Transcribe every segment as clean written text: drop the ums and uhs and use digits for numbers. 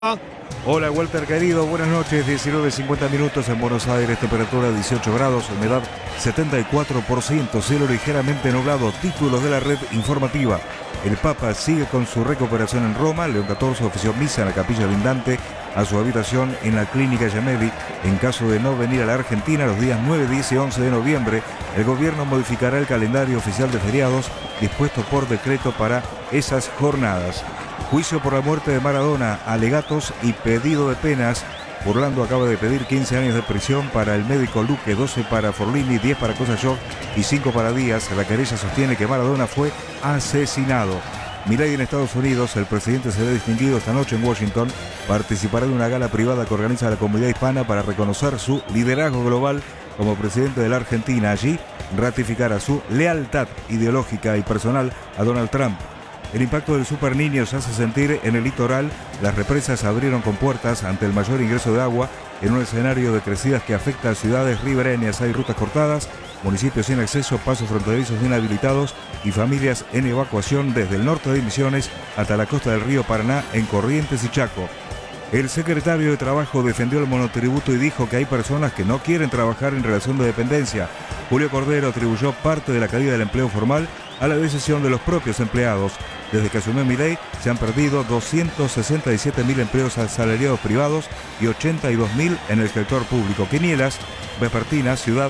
Hola Walter querido, buenas noches, 19:50 minutos en Buenos Aires, temperatura 18 grados, humedad 74%, cielo ligeramente nublado, títulos de la red informativa. El Papa sigue con su recuperación en Roma, León XIV ofició misa en la capilla lindante a su habitación en la clínica Gemelli. En caso de no venir a la Argentina los días 9, 10 y 11 de noviembre, el gobierno modificará el calendario oficial de feriados dispuesto por decreto para esas jornadas. Juicio por la muerte de Maradona, alegatos y pedido de penas. Orlando acaba de pedir 15 años de prisión para el médico Luque, 12 para Forlini, 10 para Kosachov y 5 para Díaz. La querella sostiene que Maradona fue asesinado. Milei en Estados Unidos, el presidente se ve distinguido esta noche en Washington. Participará de una gala privada que organiza la comunidad hispana para reconocer su liderazgo global como presidente de la Argentina. Allí ratificará su lealtad ideológica y personal a Donald Trump. El impacto del Super Niño se hace sentir en el litoral. Las represas abrieron compuertas ante el mayor ingreso de agua en un escenario de crecidas que afecta a ciudades ribereñas. Hay rutas cortadas, municipios sin acceso, pasos fronterizos inhabilitados y familias en evacuación desde el norte de Misiones hasta la costa del río Paraná en Corrientes y Chaco. El secretario de Trabajo defendió el monotributo y dijo que hay personas que no quieren trabajar en relación de dependencia. Julio Cordero atribuyó parte de la caída del empleo formal a la decisión de los propios empleados. Desde que asumió Milei se han perdido 267.000 empleos asalariados privados y 82.000 en el sector público. Quinielas vespertinas, Ciudad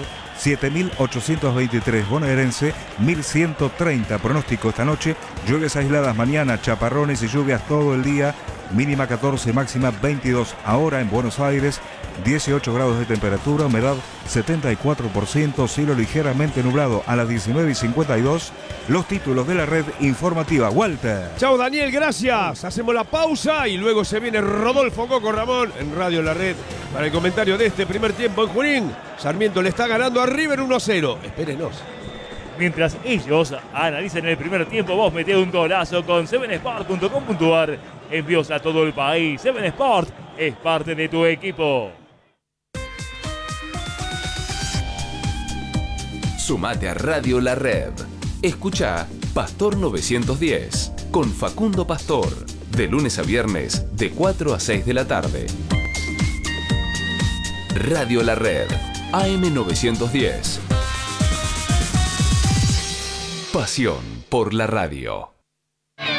7.823, bonaerense 1.130. Pronóstico esta noche, lluvias aisladas mañana, chaparrones y lluvias todo el día, mínima 14, máxima 22. Ahora en Buenos Aires, 18 grados de temperatura, humedad 74%, cielo ligeramente nublado. A las 19:52, los títulos de la red informativa. Walter. Chao Daniel, gracias. Hacemos la pausa y luego se viene Rodolfo Coco Ramón en Radio La Red para el comentario de este primer tiempo en Junín. Sarmiento le está ganando a River 1-0. Espérenos. Mientras ellos analizan el primer tiempo, vos metés un golazo con 7sport.com.ar. Envíos a todo el país. 7 Sport es parte de tu equipo. Sumate a Radio La Red. Escucha Pastor 910 con Facundo Pastor. De lunes a viernes, de 4 a 6 de la tarde. Radio La Red. AM 910. Pasión por la radio.